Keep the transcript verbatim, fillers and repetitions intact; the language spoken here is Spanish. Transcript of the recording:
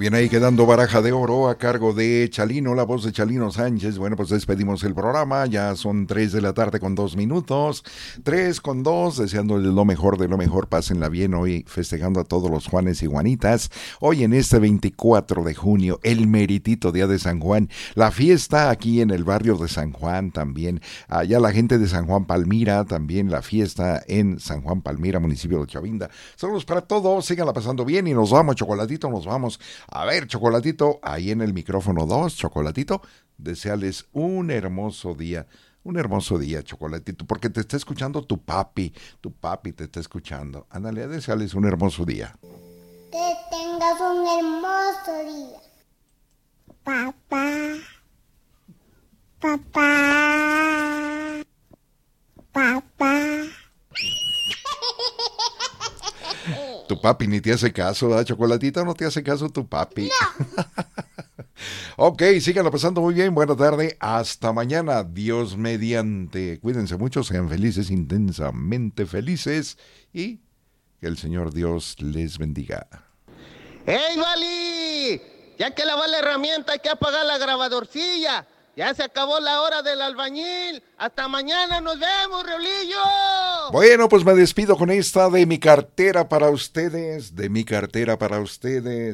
Viene ahí quedando Baraja de Oro a cargo de Chalino, la voz de Chalino Sánchez. Bueno, pues despedimos el programa, ya son tres de la tarde con dos minutos, tres con dos, deseándoles lo mejor de lo mejor, pásenla bien hoy, festejando a todos los Juanes y Juanitas. Hoy en este veinticuatro de junio, el meritito día de San Juan, la fiesta aquí en el barrio de San Juan también, allá la gente de San Juan Palmira, también la fiesta en San Juan Palmira, municipio de Chavinda. Saludos para todos, síganla pasando bien y nos vamos, Chocolatito, nos vamos. A ver, Chocolatito, ahí en el micrófono dos, Chocolatito, deseales un hermoso día, un hermoso día, Chocolatito, porque te está escuchando tu papi, tu papi te está escuchando. Ándale, deseales un hermoso día. Que tengas un hermoso día. Papá, papá, papá. Tu papi ni te hace caso, ¿verdad, Chocolatito? No te hace caso tu papi. No. Ok, síganlo pasando muy bien. Buena tarde. Hasta mañana. Dios mediante. Cuídense mucho, sean felices, intensamente felices. Y que el Señor Dios les bendiga. ¡Ey, Vali! Ya que lavó la herramienta, hay que apagar la grabadorcilla. Ya se acabó la hora del albañil. Hasta mañana, nos vemos, Reolillo. Bueno, pues me despido con esta de mi cartera para ustedes, de mi cartera para ustedes.